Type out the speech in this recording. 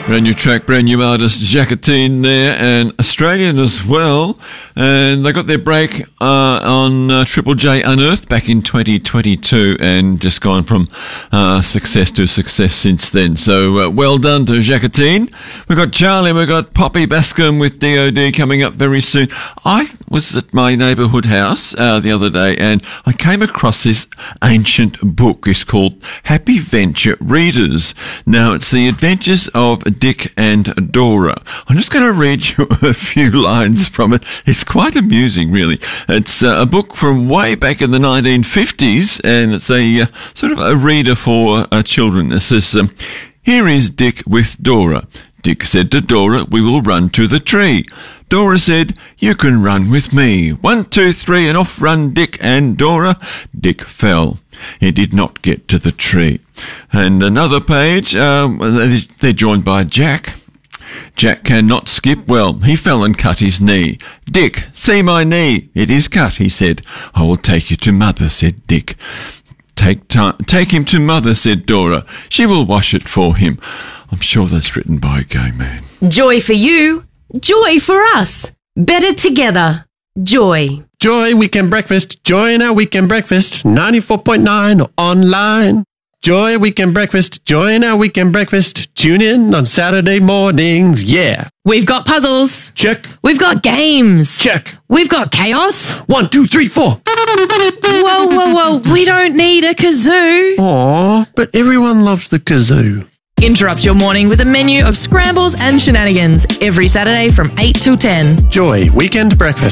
Brand new track, brand new artist, Jacqueline there, and Australian as well. And they got their break on Triple J Unearthed back in 2022 and just gone from success to success since then. So well done to Jacqueline. We've got Charlie, we've got Poppy Bascom with DOD coming up very soon. I was at my neighbourhood house the other day and I came across this ancient book. It's called Happy Venture Readers. Now, it's the adventures of Dick and Dora. I'm just going to read you a few lines from it. It's quite amusing, really. It's a book from way back in the 1950s, and it's a sort of a reader for children. It says, here is Dick with Dora. Dick said to Dora, we will run to the tree. Dora said, you can run with me. 1, 2, 3, and off run Dick and Dora. Dick fell. He did not get to the tree. And another page, they're joined by Jack. Jack cannot skip well. He fell and cut his knee. Dick, see my knee. It is cut, he said. I will take you to Mother, said Dick. Take him to Mother, said Dora. She will wash it for him. I'm sure that's written by a gay man. Joy for you. Joy for us. Better together. Joy. Joy Weekend Breakfast. Join our Weekend Breakfast. 94.9 online. Joy Weekend Breakfast. Join our Weekend Breakfast. Tune in on Saturday mornings. Yeah. We've got puzzles. Check. We've got games. Check. We've got chaos. 1, 2, 3, 4. Whoa. We don't need a kazoo. Aw, but everyone loves the kazoo. Interrupt your morning with a menu of scrambles and shenanigans every Saturday from 8 till 10. Joy Weekend Breakfast.